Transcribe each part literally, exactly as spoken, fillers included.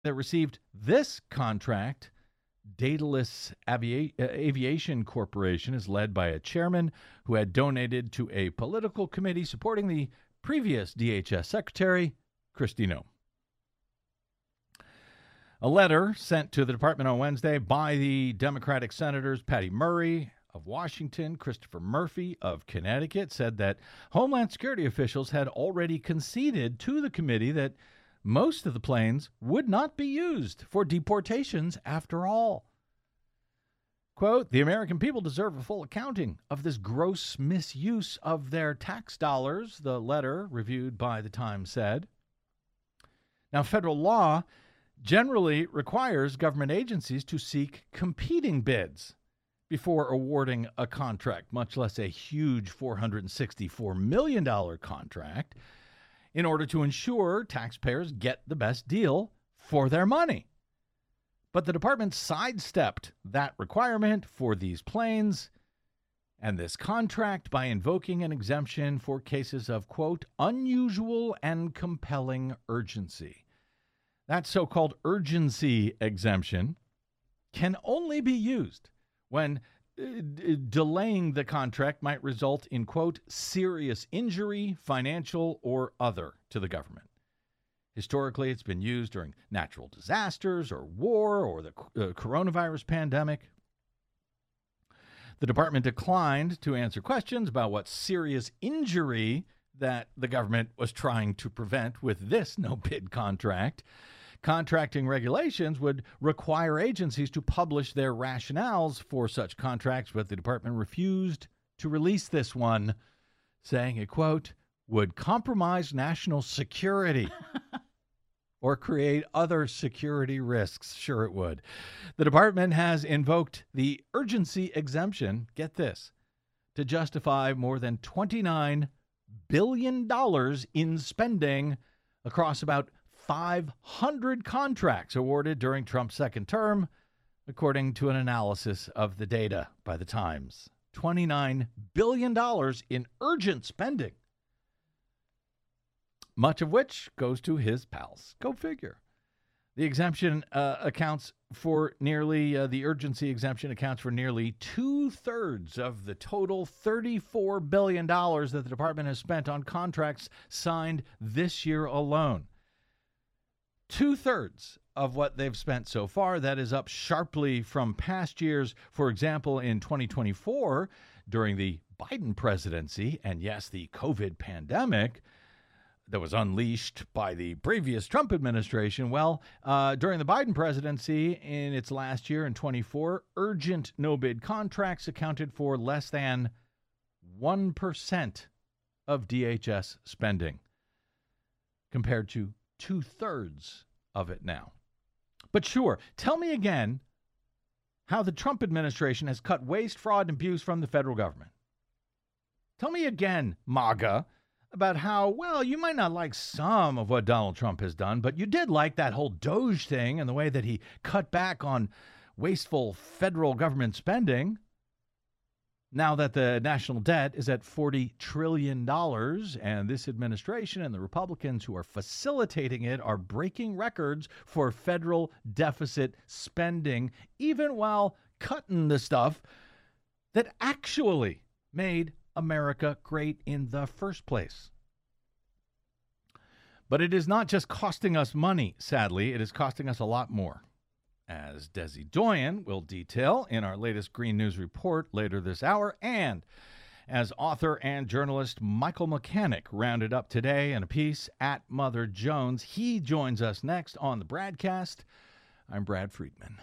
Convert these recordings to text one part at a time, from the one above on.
that received this contract, Daedalus Avia- uh, Aviation Corporation, is led by a chairman who had donated to a political committee supporting the previous D H S secretary, Kristi Noem. A letter sent to the department on Wednesday by the Democratic senators Patty Murray of Washington, Christopher Murphy of Connecticut, said that Homeland Security officials had already conceded to the committee that most of the planes would not be used for deportations after all. Quote, the American people deserve a full accounting of this gross misuse of their tax dollars, the letter reviewed by the Times said. Now, federal law generally requires government agencies to seek competing bids before awarding a contract, much less a huge four hundred sixty-four million dollars contract, in order to ensure taxpayers get the best deal for their money. But the department sidestepped that requirement for these planes and this contract by invoking an exemption for cases of, quote, unusual and compelling urgency. That so-called urgency exemption can only be used when uh, d- delaying the contract might result in, quote, serious injury, financial or other, to the government. Historically, it's been used during natural disasters or war or the uh, coronavirus pandemic. The department declined to answer questions about what serious injury that the government was trying to prevent with this no-bid contract. Contracting regulations would require agencies to publish their rationales for such contracts, but the department refused to release this one, saying it, quote, would compromise national security or create other security risks. Sure it would. The department has invoked the urgency exemption, get this, to justify more than twenty-nine billion dollars in spending across about five hundred contracts awarded during Trump's second term, according to an analysis of the data by the Times. twenty-nine billion dollars in urgent spending, much of which goes to his pals. Go figure. The exemption uh, accounts for nearly, uh, the urgency exemption accounts for nearly two-thirds of the total thirty-four billion dollars that the department has spent on contracts signed this year alone. Two-thirds of what they've spent so far. That is up sharply from past years. For example, in twenty twenty-four, during the Biden presidency, and yes, the COVID pandemic that was unleashed by the previous Trump administration. Well, uh, during the Biden presidency, in its last year in twenty-four, urgent no-bid contracts accounted for less than one percent of D H S spending, compared to two-thirds of it now. But sure, tell me again how the Trump administration has cut waste, fraud, and abuse from the federal government. Tell me again, MAGA, about how, well, you might not like some of what Donald Trump has done, but you did like that whole Doge thing and the way that he cut back on wasteful federal government spending. Now that the national debt is at forty trillion dollars, and this administration and the Republicans who are facilitating it are breaking records for federal deficit spending, even while cutting the stuff that actually made America great in the first place. But it is not just costing us money, sadly. It is costing us a lot more, as Desi Doyen will detail in our latest Green News report later this hour, and as author and journalist Michael Mechanic rounded up today in a piece at Mother Jones. He joins us next on the Bradcast. I'm Brad Friedman.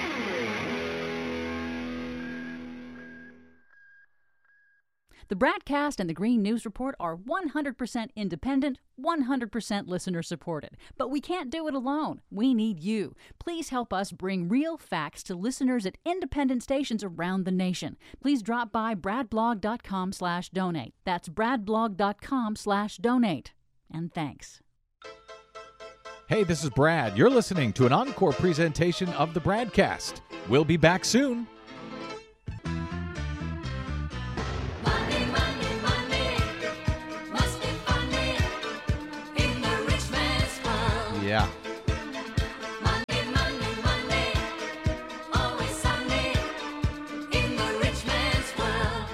The Bradcast and the Green News Report are one hundred percent independent, one hundred percent listener-supported. But we can't do it alone. We need you. Please help us bring real facts to listeners at independent stations around the nation. Please drop by bradblog.com slash donate. That's bradblog.com slash donate. And thanks. Hey, this is Brad. You're listening to an encore presentation of the Bradcast. We'll be back soon. Yeah.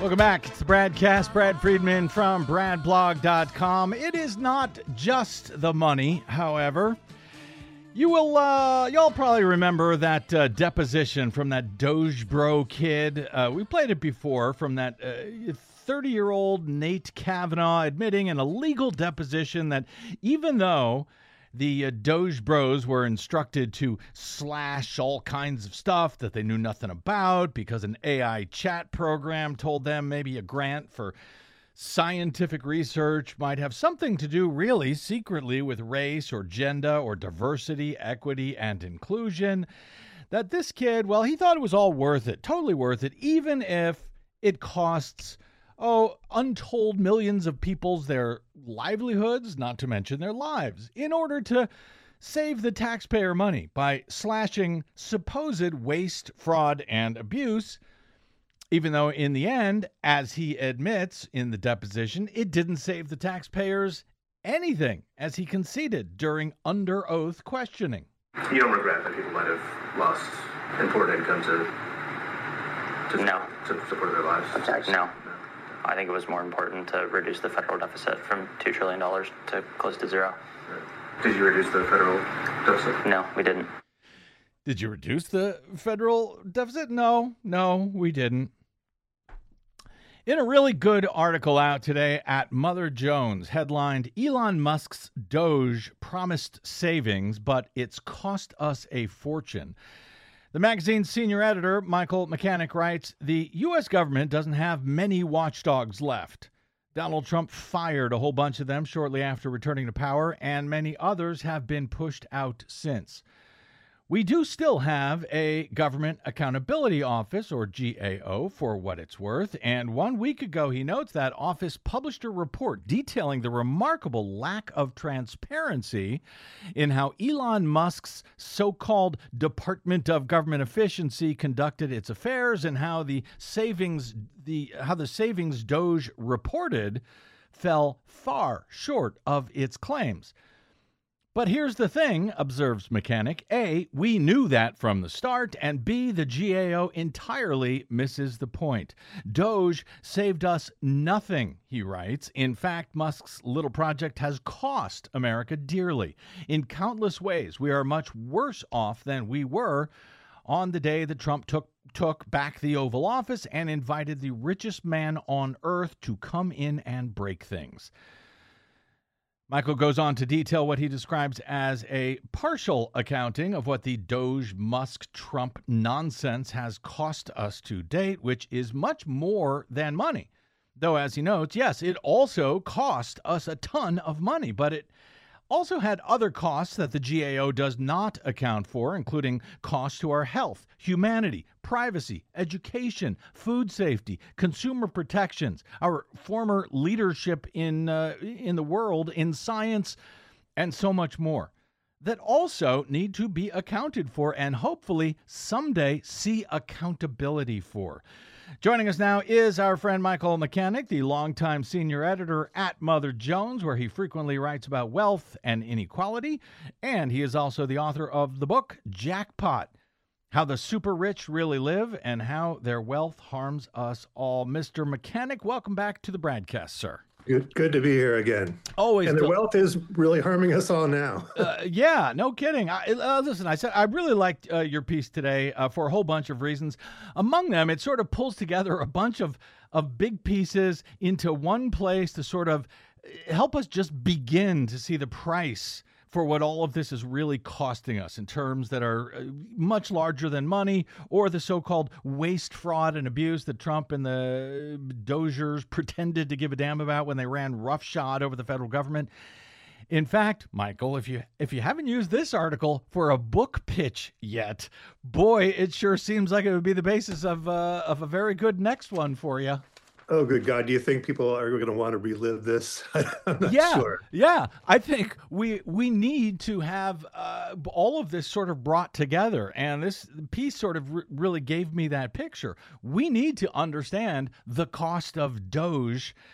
Welcome back. It's the Bradcast. Brad Friedman from brad blog dot com. It is not just the money, however. You will, uh, y'all probably remember that uh, deposition from that Doge Bro kid. Uh, we played it before from that uh, thirty-year-old Nate Kavanaugh admitting in a legal deposition that even though the uh, Doge Bros were instructed to slash all kinds of stuff that they knew nothing about because an A I chat program told them maybe a grant for scientific research might have something to do really secretly with race or gender or diversity, equity, and inclusion, that this kid, well, he thought it was all worth it, totally worth it, even if it costs oh, untold millions of people's their livelihoods, not to mention their lives, in order to save the taxpayer money by slashing supposed waste, fraud, and abuse, even though in the end, as he admits in the deposition, it didn't save the taxpayers anything, as he conceded during under oath questioning. You don't regret that people might have lost important income to, to, no. to support their lives? No. I think it was more important to reduce the federal deficit from two trillion dollars to close to zero. Did you reduce the federal deficit? No, we didn't. Did you reduce the federal deficit? No, no, we didn't. In a really good article out today at Mother Jones, headlined, Elon Musk's Doge promised savings, but it's cost us a fortune. The magazine's senior editor, Michael Mechanic, writes, the U S government doesn't have many watchdogs left. Donald Trump fired a whole bunch of them shortly after returning to power, and many others have been pushed out since. We do still have a Government Accountability Office, or G A O, for what it's worth, and one week ago, he notes that office published a report detailing the remarkable lack of transparency in how Elon Musk's so-called Department of Government Efficiency conducted its affairs and how the savings, the how the savings Doge reported fell far short of its claims. But here's the thing, observes Mechanic. A, we knew that from the start, and B, the G A O entirely misses the point. Doge saved us nothing, he writes. In fact, Musk's little project has cost America dearly. In countless ways, we are much worse off than we were on the day that Trump took took back the Oval Office and invited the richest man on earth to come in and break things. Michael goes on to detail what he describes as a partial accounting of what the Doge Musk Trump nonsense has cost us to date, which is much more than money. Though, as he notes, yes, it also cost us a ton of money, but it also had other costs that the G A O does not account for, including costs to our health, humanity, privacy, education, food safety, consumer protections, our former leadership in uh, in the world, in science, and so much more, that also need to be accounted for and hopefully someday see accountability for. Joining us now is our friend Michael Mechanic, the longtime senior editor at Mother Jones, where he frequently writes about wealth and inequality. And he is also the author of the book, Jackpot, How the Super Rich Really Live and How Their Wealth Harms Us All. Mister Mechanic, welcome back to the Bradcast, sir. Good, good to be here again. Always. And the wealth is really harming us all now. uh, yeah, no kidding. I, uh, listen, I said I really liked uh, your piece today uh, for a whole bunch of reasons. Among them, it sort of pulls together a bunch of of big pieces into one place to sort of help us just begin to see the price for what all of this is really costing us in terms that are much larger than money, or the so-called waste, fraud, and abuse that Trump and the Dozers pretended to give a damn about when they ran roughshod over the federal government. In fact, Michael, if you if you haven't used this article for a book pitch yet, boy, it sure seems like it would be the basis of uh, of a very good next one for you. Oh, good God. Do you think people are going to want to relive this? I'm not yeah, sure. Yeah. I think we we need to have uh, all of this sort of brought together. And this piece sort of r- really gave me that picture. We need to understand the cost of Doge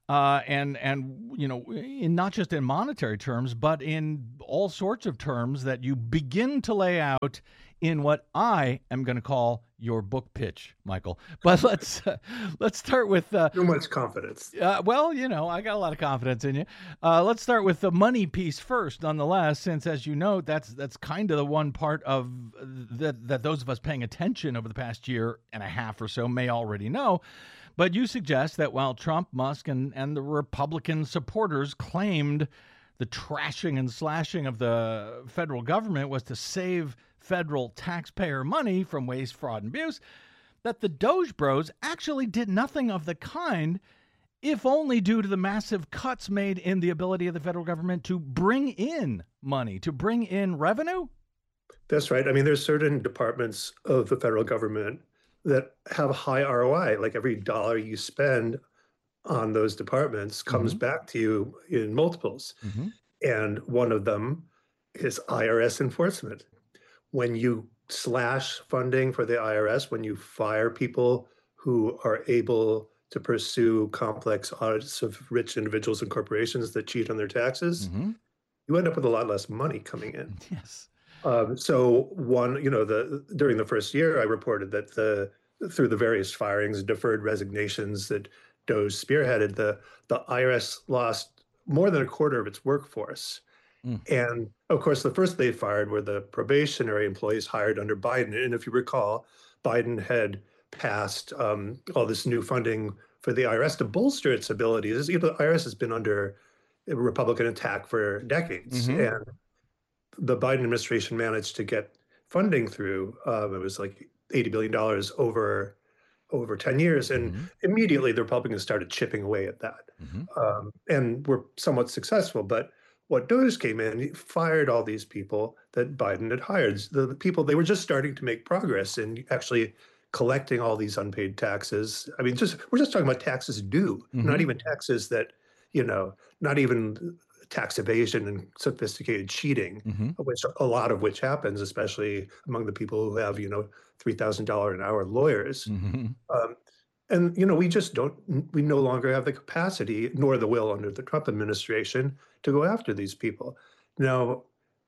Uh, and and you know, in not just in monetary terms, but in all sorts of terms that you begin to lay out in what I am going to call your book pitch, Michael. But let's uh, let's start with uh, Too much confidence. uh, well, you know, I got a lot of confidence in you. Uh, let's start with the money piece first, nonetheless, since, as you know, that's that's kind of the one part of that that those of us paying attention over the past year and a half or so may already know. But you suggest that while Trump, Musk, and, and the Republican supporters claimed the trashing and slashing of the federal government was to save federal taxpayer money from waste, fraud, and abuse, that the Doge Bros actually did nothing of the kind, if only due to the massive cuts made in the ability of the federal government to bring in money, to bring in revenue? That's right. I mean, there's certain departments of the federal government that have high R O I. Like every dollar you spend on those departments comes Mhm. back to you in multiples. Mm-hmm. And one of them is I R S enforcement. When you slash funding for the I R S, when you fire people who are able to pursue complex audits of rich individuals and corporations that cheat on their taxes, Mm-hmm. you end up with a lot less money coming in. Yes. Um, so one, you know, the during the first year, I reported that the through the various firings, deferred resignations that Doge spearheaded, the the I R S lost more than a quarter of its workforce. Mm. And of course, the first they fired were the probationary employees hired under Biden. And if you recall, Biden had passed um, all this new funding for the I R S to bolster its abilities. You know, the I R S has been under a Republican attack for decades, Mhm. and the Biden administration managed to get funding through. Um, it was like eighty billion dollars over over ten years, and Mhm. immediately the Republicans started chipping away at that, Mhm. um, and were somewhat successful. But what Doge came in, he fired all these people that Biden had hired. The, the people, they were just starting to make progress in actually collecting all these unpaid taxes. I mean, just we're just talking about taxes due, Mhm. not even taxes that, you know, not even tax evasion and sophisticated cheating, Mhm. which a lot of which happens, especially among the people who have, you know, three thousand dollars an hour lawyers. Mhm. Um, and, you know, we just don't, we no longer have the capacity nor the will under the Trump administration to go after these people. Now,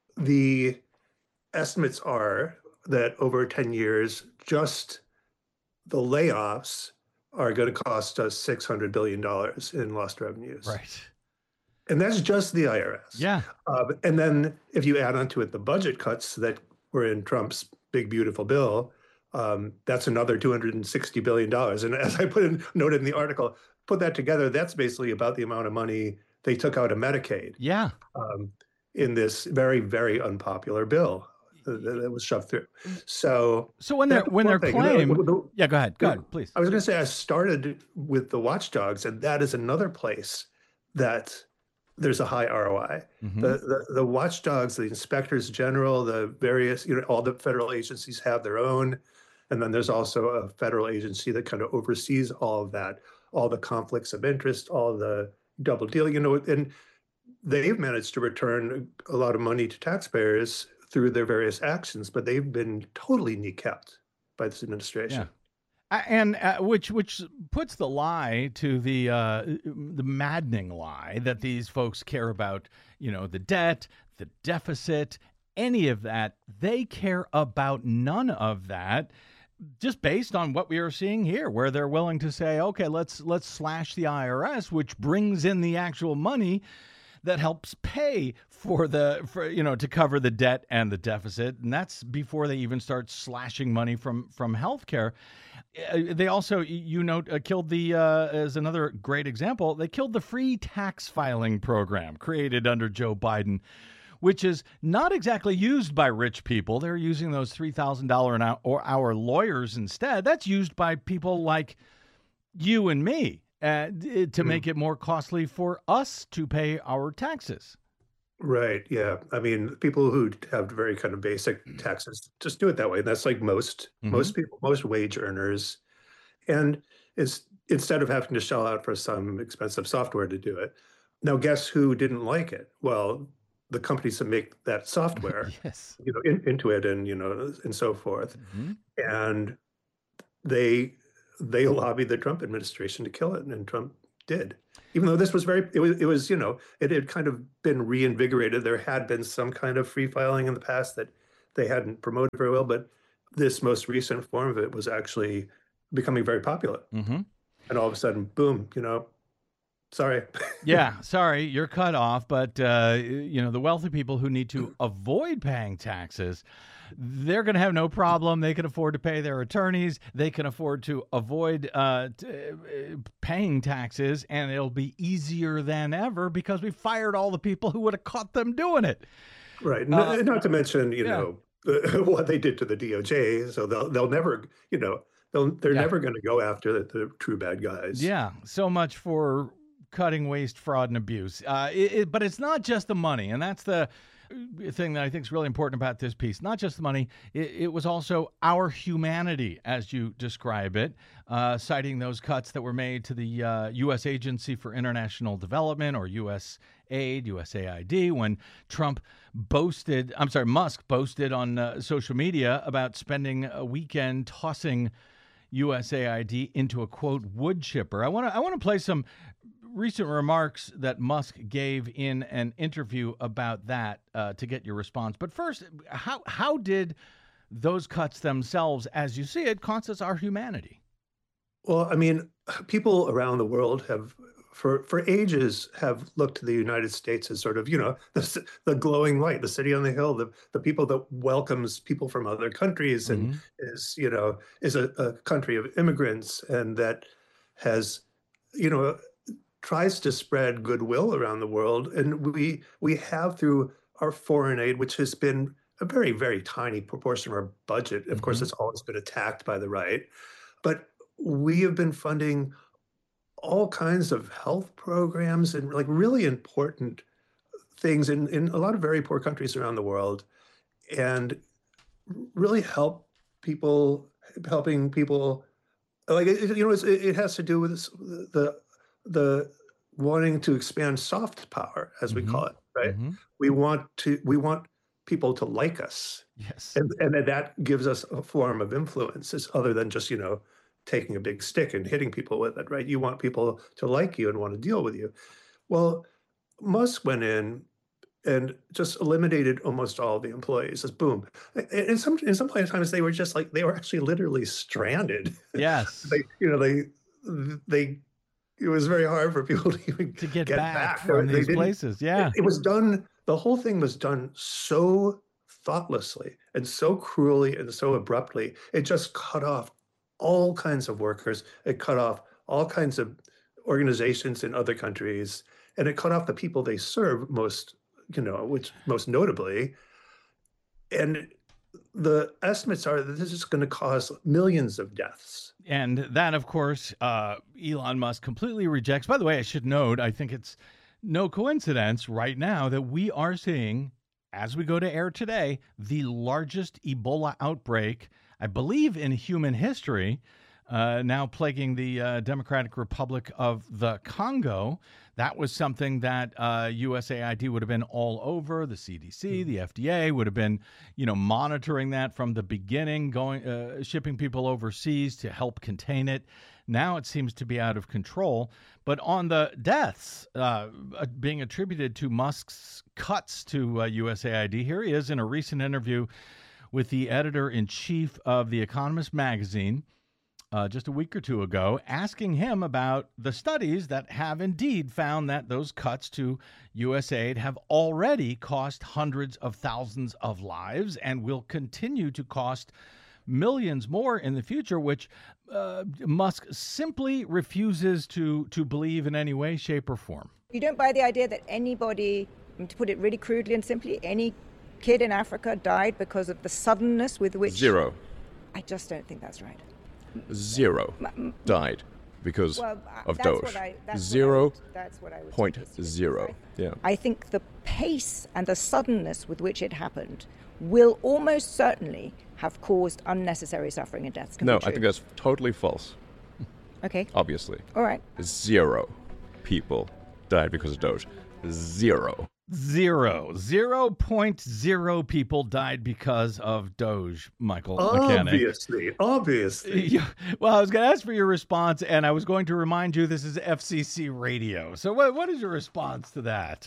the estimates are that over ten years, just the layoffs are going to cost us six hundred billion dollars in lost revenues. Right. And that's just the I R S. Yeah. Uh, and then if you add onto it the budget cuts that were in Trump's big, beautiful bill, um, that's another two hundred sixty billion dollars. And as I put in, noted in the article, put that together, that's basically about the amount of money they took out of Medicaid Yeah. um, in this very, very unpopular bill that, that was shoved through. So, So when they're that's when one their thing. You know, claim, the- yeah, go ahead, go Yeah. ahead, please. I was going to say I started with the watchdogs, and that is another place that there's a high R O I. Mhm. The, the the watchdogs, the inspectors general, the various, you know, all the federal agencies have their own, and then there's also a federal agency that kind of oversees all of that, all the conflicts of interest, all the double deal, you know, and they've managed to return a lot of money to taxpayers through their various actions, but they've been totally kneecapped by this administration. Yeah. Uh, And uh, which which puts the lie to the uh, the maddening lie that these folks care about, you know, the debt, the deficit, any of that. They care about none of that, just based on what we are seeing here, where they're willing to say, okay, let's let's slash the I R S, which brings in the actual money that helps pay for the for you know to cover the debt and the deficit, and that's before they even start slashing money from from healthcare. Uh, They also, you note, uh, killed the uh, as another great example. They killed the free tax filing program created under Joe Biden, which is not exactly used by rich people. They're using those three thousand dollars an hour, hour lawyers instead. That's used by people like you and me uh, d- to Mm. make it more costly for us to pay our taxes. Right. Yeah. I mean, people who have very kind of basic taxes just do it that way. That's like most Mhm. most people, most wage earners. And it's instead of having to shell out for some expensive software to do it. Now, guess who didn't like it? Well, the companies that make that software, Yes. you know, in, Intuit and you know and so forth. Mhm. And they they lobbied the Trump administration to kill it, and Trump did. Even though this was very, it was, it was, you know, it had kind of been reinvigorated. There had been some kind of free filing in the past that they hadn't promoted very well, but this most recent form of it was actually becoming very popular. Mm-hmm. And all of a sudden, boom, you know, sorry. Yeah, sorry, you're cut off. But, uh, you know, the wealthy people who need to avoid paying taxes, they're going to have no problem. They can afford to pay their attorneys. They can afford to avoid uh, t- paying taxes, and it'll be easier than ever because we fired all the people who would have caught them doing it. Right. Uh, N- not to mention, you yeah. know, what they did to the D O J. So they'll they'll never, you know, they'll they're Yeah. never going to go after the, the true bad guys. Yeah, so much for cutting waste, fraud, and abuse. Uh, it, it, but it's not just the money, and that's the thing that I think is really important about this piece. Not just the money, it, it was also our humanity, as you describe it, uh, citing those cuts that were made to the uh, U S Agency for International Development, or U S A I D, U S A I D, when Trump boasted, I'm sorry, Musk boasted on uh, social media about spending a weekend tossing U S A I D into a, quote, wood chipper. I want to I want to play some recent remarks that Musk gave in an interview about that uh, to get your response. But first, how how did those cuts themselves, as you see it, cost us our humanity? Well, I mean, people around the world have, for for ages, have looked to the United States as sort of, you know, the, the glowing light, the city on the hill, the the people that welcomes people from other countries, and Mhm. is, you know, is a, a country of immigrants, and that has, you know, tries to spread goodwill around the world. And we we have, through our foreign aid, which has been a very, very tiny proportion of our budget. Of course, Mhm. it's always been attacked by the right, but we have been funding all kinds of health programs and like really important things in, in a lot of very poor countries around the world, and really help people, helping people like, it, you know, it's, it has to do with this, the, the wanting to expand soft power, as we Mhm. call it, right? Mhm. We want to, we want people to like us. Yes. And, and that gives us a form of influence, is other than just, you know, taking a big stick and hitting people with it, right? You want people to like you and want to deal with you. Well, Musk went in and just eliminated almost all the employees. Just boom. And in some, in some times they were just like, they were actually literally stranded. Yes. They, you know, they, they, it was very hard for people to even To get, get back, back. from They these didn't- places. Yeah. It, it was done, the whole thing was done so thoughtlessly and so cruelly and so abruptly. It just cut off all kinds of workers. It cut off all kinds of organizations in other countries, and it cut off the people they serve most, you know, which most notably. And the estimates are that this is going to cause millions of deaths. And that, of course, uh, Elon Musk completely rejects. By the way, I should note, I think it's no coincidence right now that we are seeing, as we go to air today, the largest Ebola outbreak, I believe, in human history, uh, now plaguing the uh, Democratic Republic of the Congo. That was something that uh, U S A I D would have been all over. The C D C, the F D A would have been, you know, monitoring that from the beginning, going, uh, shipping people overseas to help contain it. Now it seems to be out of control. But on the deaths uh, being attributed to Musk's cuts to uh, U S A I D, here he is in a recent interview with the editor-in-chief of The Economist magazine, Uh, just a week or two ago, asking him about the studies that have indeed found that those cuts to U S A I D have already cost hundreds of thousands of lives and will continue to cost millions more in the future, which uh, Musk simply refuses to, to believe in any way, shape, or form. You don't buy the idea that anybody, to put it really crudely and simply, any kid in Africa died because of the suddenness with which... Zero. I just don't think that's right. Zero died because Well, of that's Doge. what I- that's Zero what I would- that's what I would point take it to. zero. Yeah. I think the pace and the suddenness with which it happened will almost certainly have caused unnecessary suffering and deaths. Can No, be I true. think that's totally false. Okay, Obviously, all right. zero people died because of Doge. Zero. Zero. zero point zero people died because of Doge, Michael Mechanic. Obviously, obviously. Yeah, well, I was going to ask for your response, and I was going to remind you this is F C C radio. So what, what is your response to that?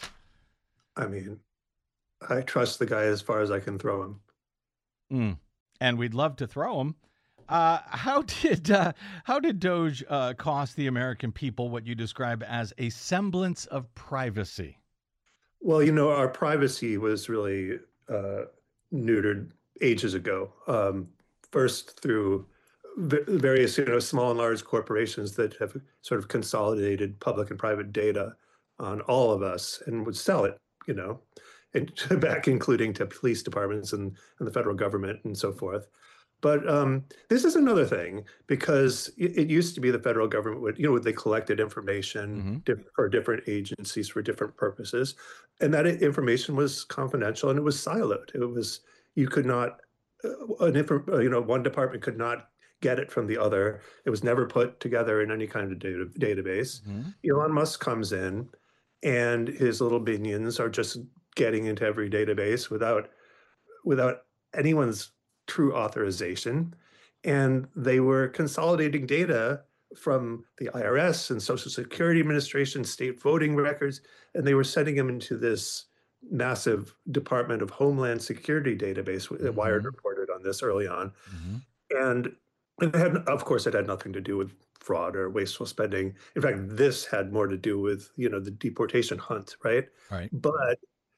I mean, I trust the guy as far as I can throw him. Mm. And we'd love to throw him. Uh, how did uh, how did Doge uh, cost the American people what you describe as a semblance of privacy? Well, you know, our privacy was really uh, neutered ages ago. Um, first through v- various, you know, small and large corporations that have sort of consolidated public and private data on all of us and would sell it, you know, and back including to police departments and, and the federal government and so forth. But um, this is another thing, because it, it used to be the federal government would, you know, they collected information Mm-hmm. diff- for different agencies for different purposes. And that i- information was confidential and it was siloed. It was, you could not, uh, an infor- uh, you know, one department could not get it from the other. It was never put together in any kind of data, database. Mm-hmm. Elon Musk comes in and his little minions are just getting into every database without, without anyone's true authorization, and they were consolidating data from the I R S and Social Security Administration, state voting records, and they were sending them into this massive Department of Homeland Security database. Mm-hmm. Wired reported on this early on. Mm-hmm. And it had, of course, it had nothing to do with fraud or wasteful spending. In fact, this had more to do with, you know, the deportation hunt, right? Right. But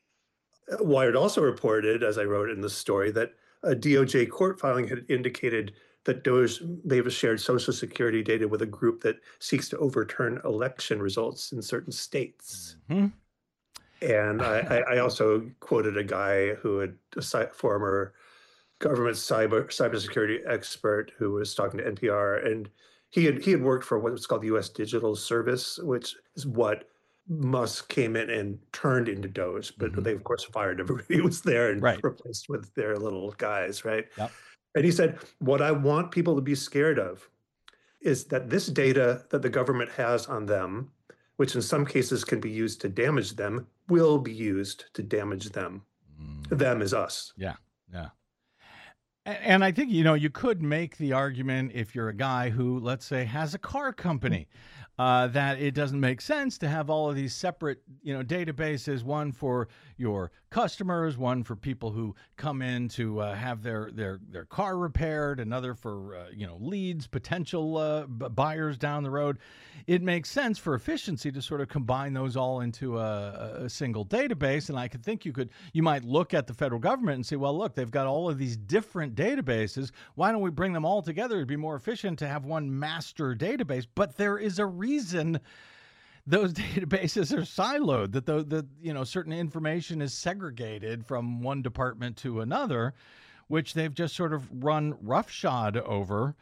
Wired also reported, as I wrote in the story, that a D O J court filing had indicated that Doge may have shared Social Security data with a group that seeks to overturn election results in certain states. Mm-hmm. And I, I also quoted a guy who had a former government cyber cybersecurity expert who was talking to N P R, and he had he had worked for what's called the U S Digital Service, which is what Musk came in and turned into Doge, but mm-hmm. they of course fired everybody who was there and right. replaced with their little guys, right? Yep. And he said, what I want people to be scared of is that this data that the government has on them, which in some cases can be used to damage them, will be used to damage them. Mm. Them is us. Yeah, yeah. And, and I think, you know, you could make the argument if you're a guy who, let's say, has a car company, Uh, that it doesn't make sense to have all of these separate, you know, databases, one for your customers, one for people who come in to uh, have their, their, their car repaired, another for, uh, you know, leads, potential uh, b- buyers down the road. It makes sense for efficiency to sort of combine those all into a, a single database. And I could think you could, you might look at the federal government and say, well, look, they've got all of these different databases. Why don't we bring them all together? It'd be more efficient to have one master database. But there is a reason those databases are siloed, that the, the you know certain information is segregated from one department to another, which they've just sort of run roughshod over,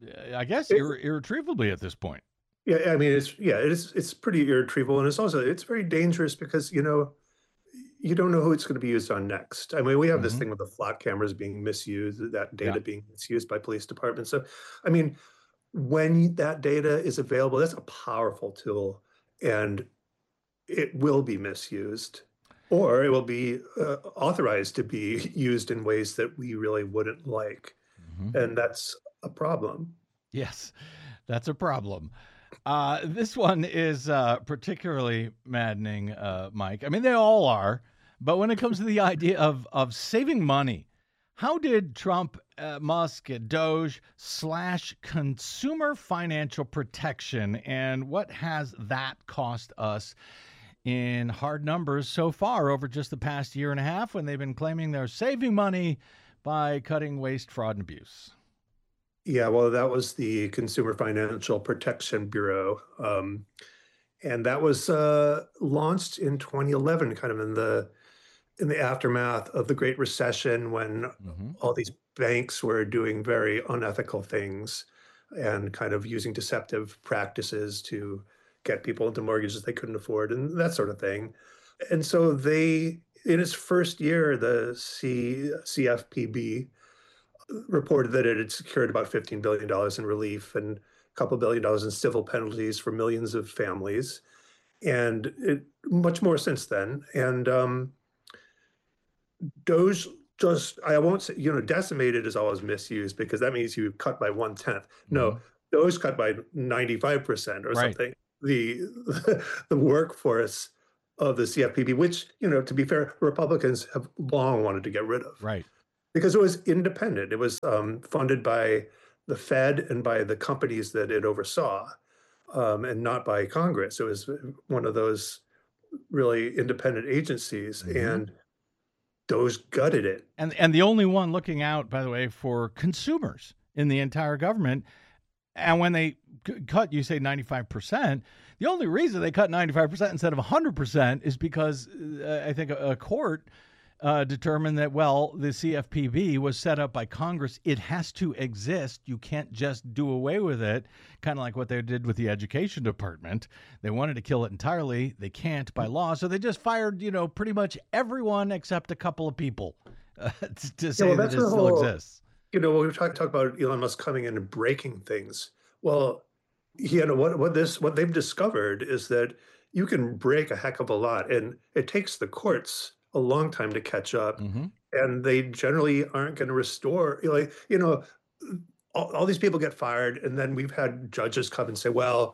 I guess, irre- irretrievably at this point. Yeah, I mean, it's yeah, it's it's pretty irretrievable, and it's also it's very dangerous because you know you don't know who it's going to be used on next. I mean, we have mm-hmm. this thing with the flock cameras being misused, that data yeah. being misused by police departments. So, I mean, when that data is available, that's a powerful tool, and it will be misused, or it will be uh, authorized to be used in ways that we really wouldn't like. Mm-hmm. And that's a problem. Yes, that's a problem. Uh, this one is uh, particularly maddening, uh, Mike. I mean, they all are. But when it comes to the idea of, of saving money, how did Trump, uh, Musk, Doge slash consumer financial protection, and what has that cost us in hard numbers so far over just the past year and a half when they've been claiming they're saving money by cutting waste, fraud, and abuse? Yeah, well, that was the Consumer Financial Protection Bureau. Um, and that was uh, launched in twenty eleven, kind of in the in the aftermath of the Great Recession, when mm-hmm. all these banks were doing very unethical things and kind of using deceptive practices to get people into mortgages they couldn't afford and that sort of thing. And so they, in its first year, the C, C F P B reported that it had secured about fifteen billion dollars in relief and a couple billion dollars in civil penalties for millions of families. and it, much more since then. And um, those just, I won't say, you know, decimated is always misused because that means you cut by one tenth. No, Mhm. those cut by ninety-five percent or Right. something. The the workforce of the C F P B, which, you know, to be fair, Republicans have long wanted to get rid of Right. because it was independent. It was um, funded by the Fed and by the companies that it oversaw, um, and not by Congress. It was one of those really independent agencies, Mhm. and those gutted it. And and the only one looking out, by the way, for consumers in the entire government. And when they c- cut, you say ninety-five percent. The only reason they cut ninety-five percent instead of one hundred percent is because uh, I think a, a court uh, determined that, well, the C F P B was set up by Congress. It has to exist. You can't just do away with it, kind of like what they did with the education department. They wanted to kill it entirely. They can't by law. So they just fired, you know, pretty much everyone except a couple of people uh, to say well, that that's it the still whole- exists. You know, when we talk, talk about Elon Musk coming in and breaking things, well, you know, what, what this, what they've discovered is that you can break a heck of a lot, and it takes the courts a long time to catch up, Mm-hmm. and they generally aren't going to restore, you know, like, you know, all, all these people get fired, and then we've had judges come and say, well,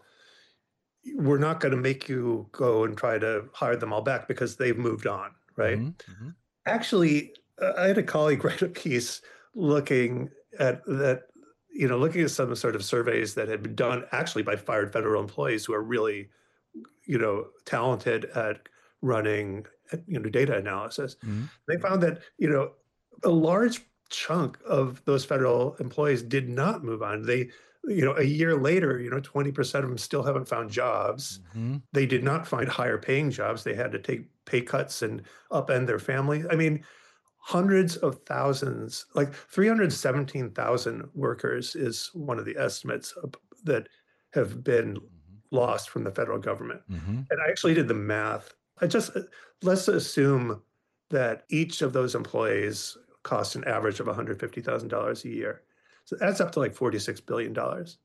we're not going to make you go and try to hire them all back because they've moved on, right? Mm-hmm. Actually, uh, I had a colleague write a piece looking at that, you know, looking at some sort of surveys that had been done actually by fired federal employees who are really, you know, talented at running, you know, data analysis. Mm-hmm. They found that, you know, a large chunk of those federal employees did not move on. They, you know, a year later, you know, twenty percent of them still haven't found jobs. Mm-hmm. They did not find higher paying jobs. They had to take pay cuts and upend their family. I mean, hundreds of thousands, like three hundred seventeen thousand workers is one of the estimates of, that have been lost from the federal government. Mm-hmm. And I actually did the math. I just, let's assume that each of those employees costs an average of one hundred fifty thousand dollars a year. So that's up to like forty-six billion dollars,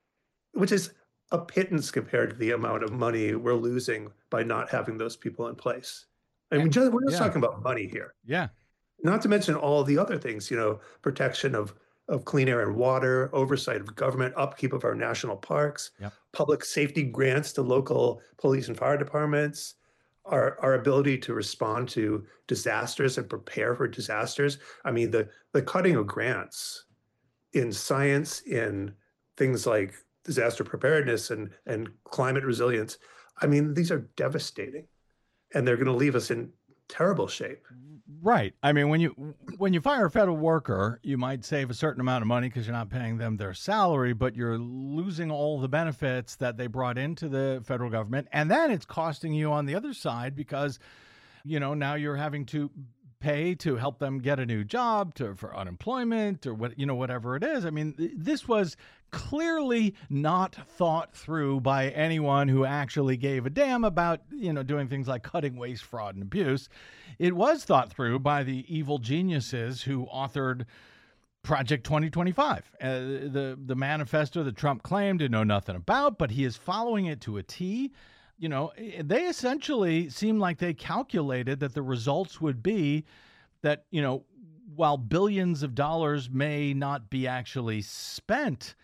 which is a pittance compared to the amount of money we're losing by not having those people in place. I mean, just, we're just Yeah. talking about money here. Yeah. Not to mention all the other things, you know, protection of, of clean air and water, oversight of government, upkeep of our national parks, Yep. public safety grants to local police and fire departments, our, our ability to respond to disasters and prepare for disasters. I mean, the, the cutting of grants in science, in things like disaster preparedness and, and climate resilience, I mean, these are devastating, and they're going to leave us in terrible shape. Right. I mean, when you when you fire a federal worker, you might save a certain amount of money because you're not paying them their salary, but you're losing all the benefits that they brought into the federal government. And then it's costing you on the other side because, you know, now you're having to pay to help them get a new job, to for unemployment or what, you know, whatever it is. I mean, th- this was clearly not thought through by anyone who actually gave a damn about, you know, doing things like cutting waste, fraud, and abuse. It was thought through by the evil geniuses who authored Project twenty twenty-five, uh, the the manifesto that Trump claimed to know nothing about, but he is following it to a T. You know, they essentially seem like they calculated that the results would be that, you know, while billions of dollars may not be actually spent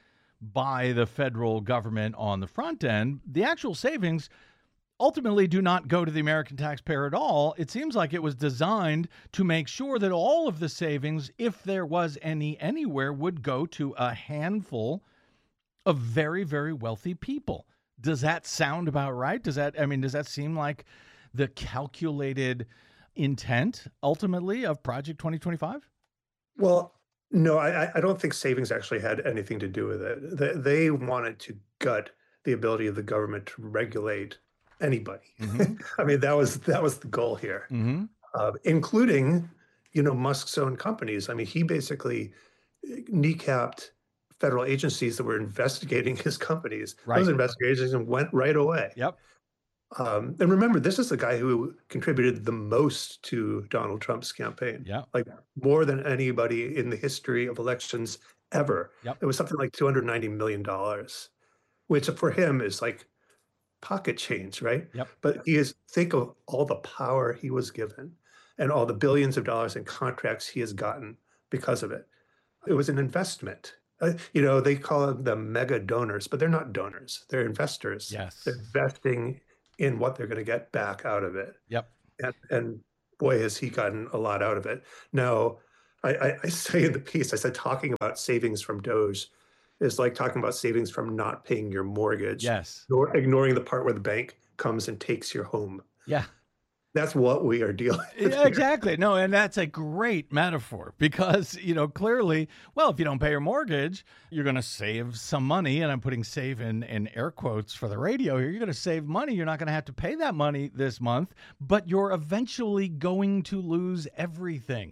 by the federal government on the front end, the actual savings ultimately do not go to the American taxpayer at all. It seems like it was designed to make sure that all of the savings, if there was any anywhere, would go to a handful of very, very wealthy people. Does that sound about right? Does that, I mean, does that seem like the calculated intent ultimately of Project twenty twenty-five? Well, no, I, I don't think savings actually had anything to do with it. They, they wanted to gut the ability of the government to regulate anybody. Mm-hmm. I mean, that was that was the goal here, Mm-hmm. uh, including, you know, Musk's own companies. I mean, he basically kneecapped federal agencies that were investigating his companies. Right. Those investigations went right away. Yep. Um, and remember, this is the guy who contributed the most to Donald Trump's campaign. Yeah. Like more than anybody in the history of elections ever. Yep. It was something like two hundred ninety million dollars, which for him is like pocket change, right? Yep. But he is, think of all the power he was given and all the billions of dollars in contracts he has gotten because of it. It was an investment. Uh, you know, they call them mega donors, but they're not donors. They're investors. Yes. They're investing in what they're going to get back out of it. Yep. And, and boy, has he gotten a lot out of it. Now, I, I, I say in the piece, I said talking about savings from Doge is like talking about savings from not paying your mortgage. Yes. Or ignoring the part where the bank comes and takes your home. Yeah. That's what we are dealing with. Yeah, exactly. No, and that's a great metaphor because, you know, clearly, well, if you don't pay your mortgage, you're going to save some money. And I'm putting save in, in air quotes for the radio here. You're going to save money. You're not going to have to pay that money this month, but you're eventually going to lose everything.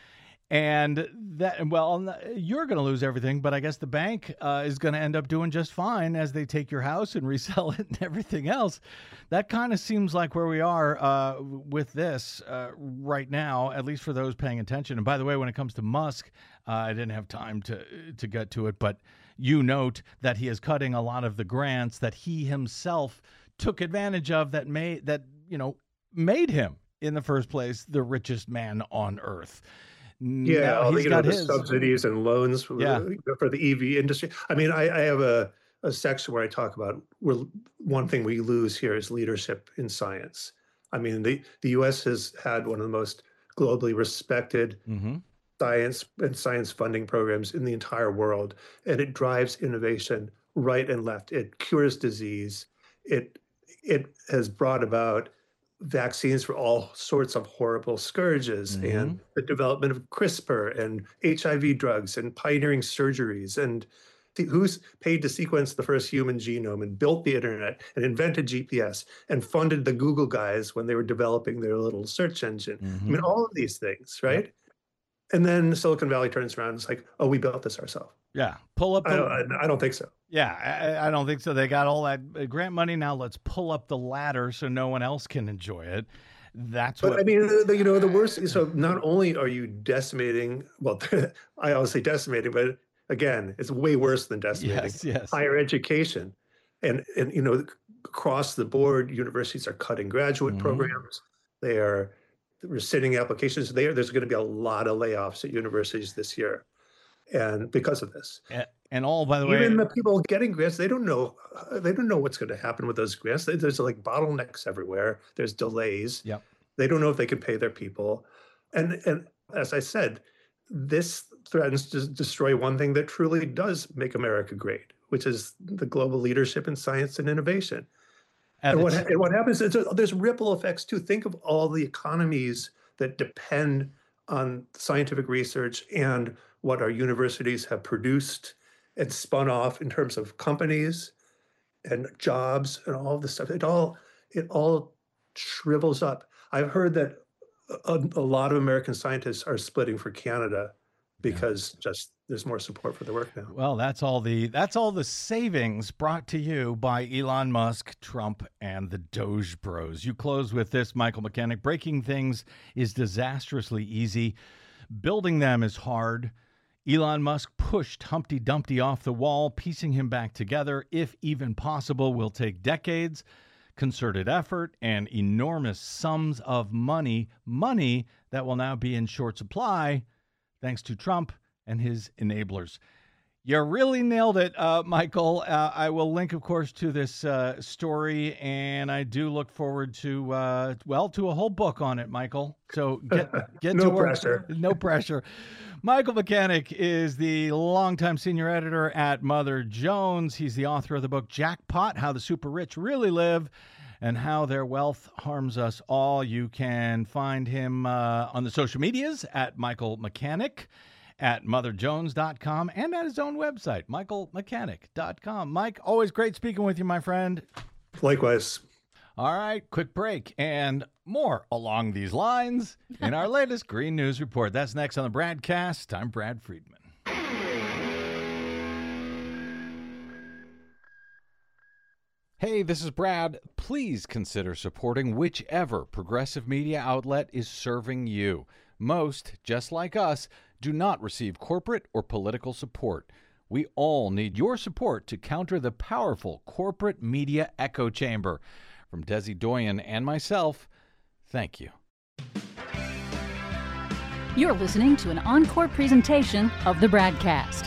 And that, well, you're going to lose everything, but I guess the bank uh, is going to end up doing just fine as they take your house and resell it and everything else. That kind of seems like where we are uh, with this uh, right now, at least for those paying attention. And by the way, when it comes to Musk, uh, I didn't have time to to get to it, but you note that he is cutting a lot of the grants that he himself took advantage of that made that you know made him in the first place the richest man on earth. Yeah, Now all the, he's you know, got the his. subsidies and loans for, Yeah. for the E V industry. I mean, I, I have a, a section where I talk about we're, one thing we lose here is leadership in science. I mean, the, the U S has had one of the most globally respected Mm-hmm. science and science funding programs in the entire world, and it drives innovation right and left. It cures disease. It it has brought about vaccines for all sorts of horrible scourges Mhm. and the development of CRISPR and H I V drugs and pioneering surgeries and th- who's paid to sequence the first human genome and built the internet and invented G P S and funded the Google guys when they were developing their little search engine. I mean, Mhm. all of these things, right? And then Silicon Valley turns around and it's like, oh, we built this ourselves. Yeah, pull up I the. don't, I, I don't think so. Yeah, I, I don't think so. They got all that uh, grant money. Now let's pull up the ladder so no one else can enjoy it. That's But what. I mean, the, the- you know, the worst is, so not only are you decimating, well, I always say decimating, but again, it's way worse than decimating Yes, yes. higher education. And, and, you know, across the board, universities are cutting graduate Mhm. programs. They are rescinding applications. They are, there's going to be a lot of layoffs at universities this year. And because of this, A- And all, by the way, even the people getting grants, they don't know, they don't know what's going to happen with those grants. There- There's like bottlenecks everywhere. There's delays. Yep. They don't know if they can pay their people. And and as I said, this threatens to destroy one thing that truly does make America great, which is the global leadership in science and innovation. at And what, its- and what happens is there's ripple effects too. Think of all the economies that depend on scientific research and what our universities have produced and spun off in terms of companies and jobs and all this stuff. It all it all shrivels up. I've heard that a, a lot of American scientists are splitting for Canada because just there's more support for the work now. Well, that's all the that's all the savings brought to you by Elon Musk, Trump, and the Doge Bros. You close with this, Michael Mechanic. Breaking things is disastrously easy. Building them is hard. Elon Musk pushed Humpty Dumpty off the wall. Piecing him back together, if even possible, will take decades, concerted effort, and enormous sums of money. Money that will now be in short supply thanks to Trump and his enablers. You really nailed it, uh, Michael. Uh, I will link, of course, to this uh, story, and I do look forward to, uh, well, to a whole book on it, Michael. So get get No to work. pressure. No pressure. Michael Mechanic is the longtime senior editor at Mother Jones. He's the author of the book Jackpot: How the Super Rich Really Live and How Their Wealth Harms Us All. You can find him uh, on the social medias at Michael Mechanic, at mother jones dot com, and at his own website, michael mechanic dot com. Mike, always great speaking with you, my friend. Likewise. All right, quick break and more along these lines in our latest Green News Report. That's next on the Bradcast. I'm Brad Friedman. Hey, this is Brad. Please consider supporting whichever progressive media outlet is serving you. Most, just like us, do not receive corporate or political support. We all need your support to counter the powerful corporate media echo chamber. From Desi Doyen and myself, thank you. You're listening to an encore presentation of the Bradcast.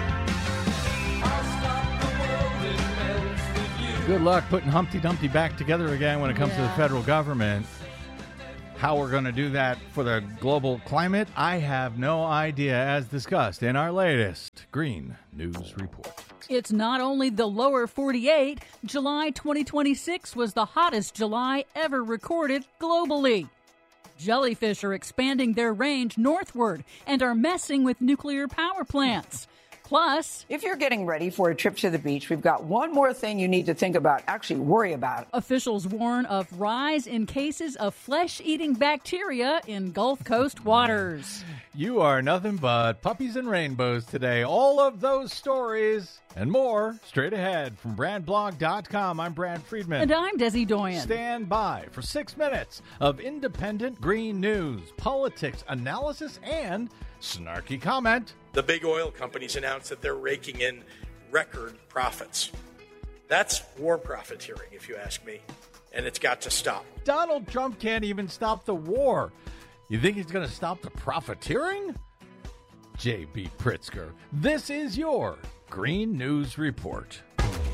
Good luck putting Humpty Dumpty back together again when it comes Yeah. to the federal government. How we're going to do that for the global climate, I have no idea, as discussed in our latest Green News Report. It's not only the lower forty-eight. July twenty twenty-six was the hottest July ever recorded globally. Jellyfish are expanding their range northward and are messing with nuclear power plants. Plus, if you're getting ready for a trip to the beach, we've got one more thing you need to think about, actually worry about. Officials warn of rise in cases of flesh-eating bacteria in Gulf Coast waters. You are nothing but puppies and rainbows today. All of those stories and more straight ahead from Brad Blog dot com. I'm Brad Friedman. And I'm Desi Doyen. Stand by for six minutes of independent green news, politics, analysis, and snarky comment. The big oil companies announced that they're raking in record profits. That's war profiteering, if you ask me, and it's got to stop. Donald Trump can't even stop the war. You think he's going to stop the profiteering? J B. Pritzker, this is your Green News Report.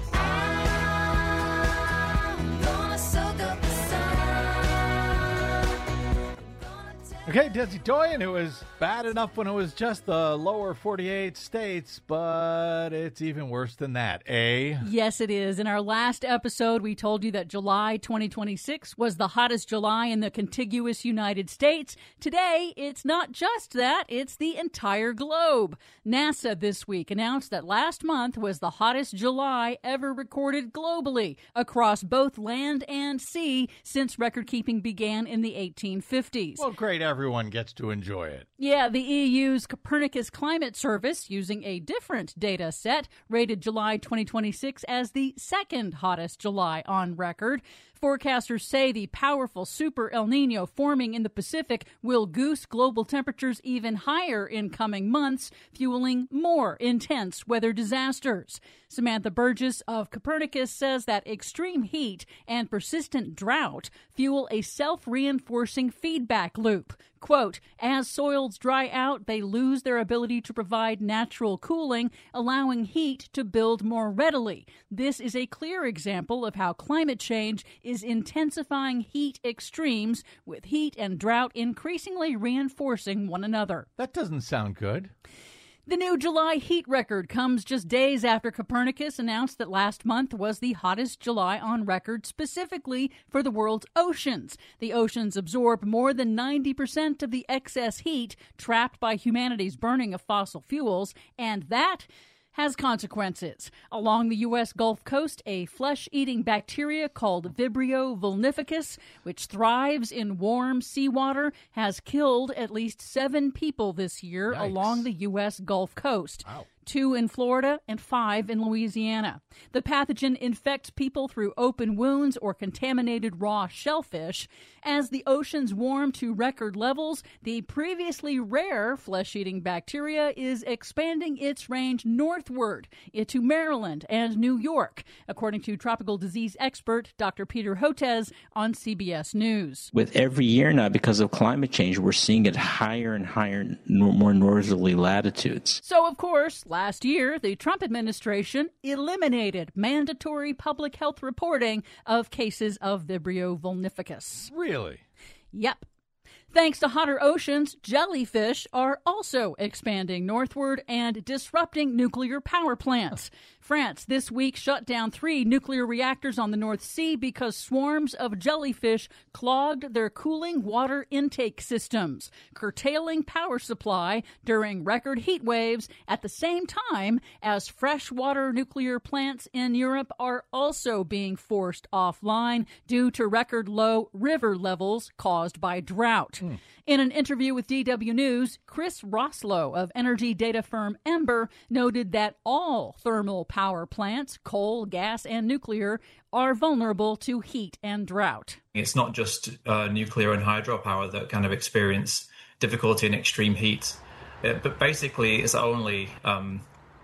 Okay, Desi Doyen, it was bad enough when it was just the lower forty-eight states, but it's even worse than that, eh? Yes, it is. In our last episode, we told you that July twenty twenty-six was the hottest July in the contiguous United States. Today, it's not just that, it's the entire globe. NASA this week announced that last month was the hottest July ever recorded globally across both land and sea since record-keeping began in the eighteen fifties. Well, great. Everyone gets to enjoy it. Yeah, the E U's Copernicus Climate Service, using a different data set, rated July twenty twenty-six as the second hottest July on record. Forecasters say the powerful Super El Nino forming in the Pacific will goose global temperatures even higher in coming months, fueling more intense weather disasters. Samantha Burgess of Copernicus says that extreme heat and persistent drought fuel a self-reinforcing feedback loop. Quote, as soils dry out, they lose their ability to provide natural cooling, allowing heat to build more readily. This is a clear example of how climate change is intensifying heat extremes, with heat and drought increasingly reinforcing one another. That doesn't sound good. The new July heat record comes just days after Copernicus announced that last month was the hottest July on record specifically for the world's oceans. The oceans absorb more than ninety percent of the excess heat trapped by humanity's burning of fossil fuels, and that has consequences. Along the U S Gulf Coast, a flesh-eating bacteria called Vibrio vulnificus, which thrives in warm seawater, has killed at least seven people this year Yikes. along the U S Gulf Coast. Wow. Two in Florida and five in Louisiana. The pathogen infects people through open wounds or contaminated raw shellfish. As the oceans warm to record levels, the previously rare flesh-eating bacteria is expanding its range northward into Maryland and New York, according to tropical disease expert Doctor Peter Hotez on C B S News. With every year now, because of climate change, we're seeing it higher and higher, more northerly latitudes. So, of course, last year, the Trump administration eliminated mandatory public health reporting of cases of Vibrio vulnificus. Really? Yep. Thanks to hotter oceans, jellyfish are also expanding northward and disrupting nuclear power plants. France this week shut down three nuclear reactors on the North Sea because swarms of jellyfish clogged their cooling water intake systems, curtailing power supply during record heat waves at the same time as freshwater nuclear plants in Europe are also being forced offline due to record low river levels caused by drought. Mm. In an interview with D W News, Chris Roslow of energy data firm Ember noted that all thermal power plants, coal, gas, and nuclear, are vulnerable to heat and drought. It's not just uh, nuclear and hydropower that kind of experience difficulty in extreme heat, it, but basically it's only um,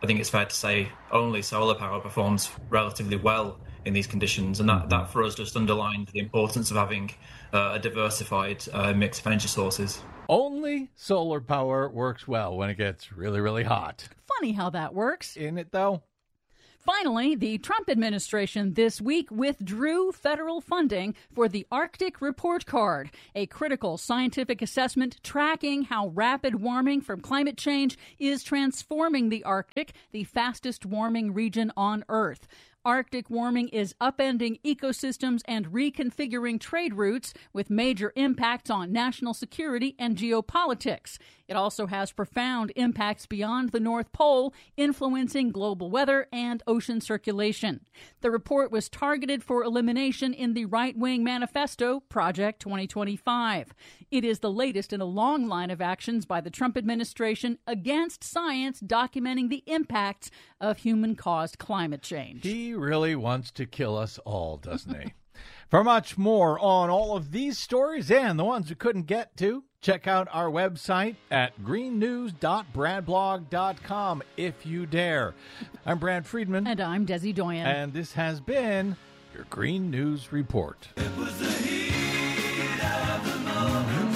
I think it's fair to say only solar power performs relatively well in these conditions, and that, that for us just underlined the importance of having uh, a diversified uh, mix of energy sources. Only solar power works well when it gets really, really hot. Funny how that works. Isn't it, though? Finally, the Trump administration this week withdrew federal funding for the Arctic Report Card, a critical scientific assessment tracking how rapid warming from climate change is transforming the Arctic, the fastest warming region on Earth. Arctic warming is upending ecosystems and reconfiguring trade routes with major impacts on national security and geopolitics. It also has profound impacts beyond the North Pole, influencing global weather and ocean circulation. The report was targeted for elimination in the right-wing manifesto, Project twenty twenty-five. It is the latest in a long line of actions by the Trump administration against science documenting the impacts of human-caused climate change. He really wants to kill us all, doesn't he? For much more on all of these stories and the ones we couldn't get to, check out our website at green news dot brad blog dot com if you dare. I'm Brad Friedman. And I'm Desi Doyen. And this has been your Green News Report. It was the heat of the moment.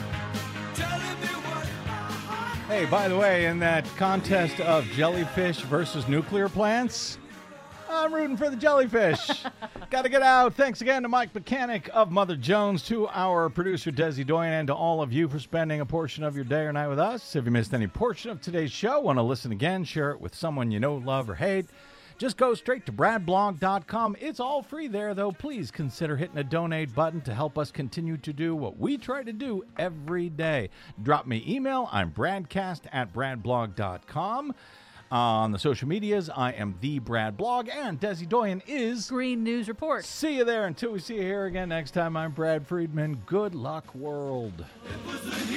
Telling me what my heart. Hey, by the way, in that contest of jellyfish versus nuclear plants, I'm rooting for the jellyfish. Got to get out. Thanks again to Mike Mechanic of Mother Jones, to our producer Desi Doyen, and to all of you for spending a portion of your day or night with us. If you missed any portion of today's show, want to listen again, share it with someone you know, love, or hate, just go straight to brad blog dot com. It's all free there, though. Please consider hitting a donate button to help us continue to do what we try to do every day. Drop me email. I'm bradcast at brad blog dot com. On the social medias, I am the Brad Blog, and Desi Doyen is Green News Report. See you there. Until we see you here again next time, I'm Brad Friedman. Good luck, world. It was the